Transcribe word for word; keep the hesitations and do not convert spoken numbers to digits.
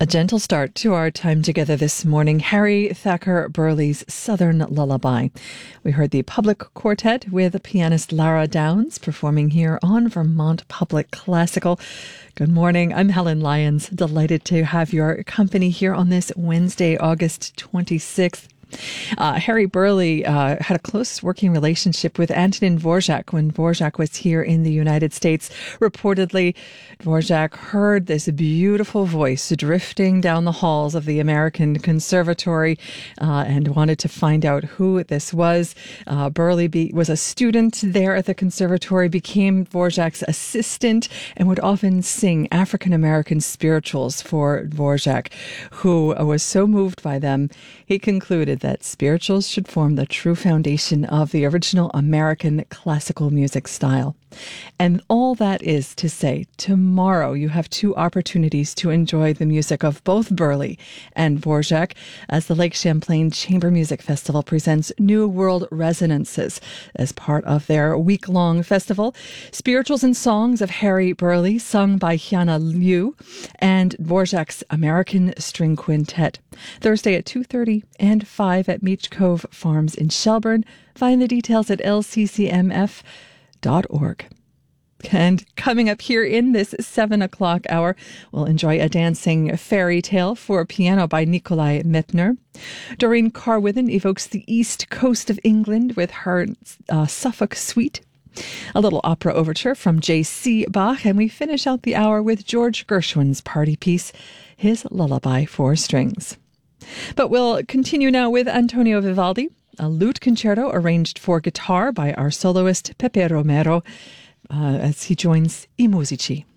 A gentle start to our time together this morning. Harry Thacker Burleigh's Southern Lullaby. We heard the Public Quartet with pianist Lara Downs performing here on Vermont Public Classical. Good morning. I'm Helen Lyons. Delighted to have your company here on this Wednesday, August twenty-sixth. Uh, Harry Burleigh uh, had a close working relationship with Antonin Dvorak when Dvorak was here in the United States. Reportedly, Dvorak heard this beautiful voice drifting down the halls of the American Conservatory uh, and wanted to find out who this was. Uh, Burleigh be- was a student there at the Conservatory, became Dvorak's assistant, and would often sing African-American spirituals for Dvorak, who was so moved by them, he concluded that spirituals should form the true foundation of the original American classical music style. And all that is to say, tomorrow you have two opportunities to enjoy the music of both Burleigh and Dvorak as the Lake Champlain Chamber Music Festival presents New World Resonances as part of their week-long festival. Spirituals and songs of Harry Burleigh sung by Hyana Liu and Dvorak's American String Quintet. Thursday at two thirty and five at Meech Cove Farms in Shelburne. Find the details at L C C M F dot org. And coming up here in this seven o'clock hour, we'll enjoy a dancing fairy tale for piano by Nikolai Mettner. Doreen Carwithen evokes the east coast of England with her uh, Suffolk Suite. A little opera overture from J C Bach, and we finish out the hour with George Gershwin's party piece, his Lullaby for Strings. But we'll continue now with Antonio Vivaldi, a lute concerto arranged for guitar by our soloist Pepe Romero uh, as he joins I Musici.